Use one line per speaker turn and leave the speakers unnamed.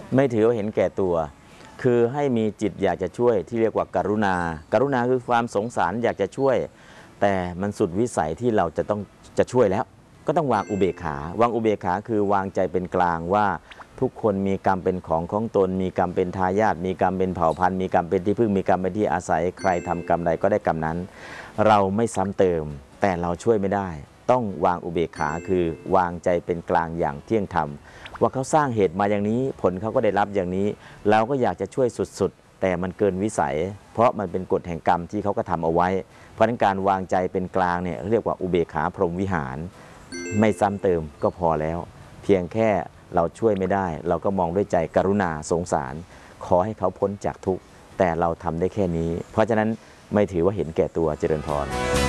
ไม่ถือว่าเห็นแก่ตัวคือให้มีจิตอยากจะช่วยที่เรียกว่าการุณาการุณาคือความสงสารอยากจะช่วยแต่มันสุดวิสัยที่เราจะช่วยแล้วก็ต้องวางอุเบกขาวางอุเบกขาคือวางใจเป็นกลางว่าทุกคนมีกรรมเป็นของตนมีกรรมเป็นทายาทมีกรรมเป็นเผ่าพันธุ์มีกรรมเป็นที่พึ่งมีกรรมเป็นที่อาศัยใครทำกรรมใดก็ได้กรรมนั้นเราไม่ซ้ำเติมแต่เราช่วยไม่ได้ต้องวางอุเบกขาคือวางใจเป็นกลางอย่างเที่ยงธรรมว่าเขาสร้างเหตุมาอย่างนี้ผลเขาก็ได้รับอย่างนี้เราก็อยากจะช่วยสุดๆแต่มันเกินวิสัยเพราะมันเป็นกฎแห่งกรรมที่เขาก็ทำเอาไว้เพราะฉะนั้นการวางใจเป็นกลางเนี่ยเรียกว่าอุเบกขาพรหมวิหารไม่ซ้ำเติมก็พอแล้วเพียงแค่เราช่วยไม่ได้เราก็มองด้วยใจกรุณาสงสารขอให้เขาพ้นจากทุกข์แต่เราทำได้แค่นี้เพราะฉะนั้นไม่ถือว่าเห็นแก่ตัวเจริญพร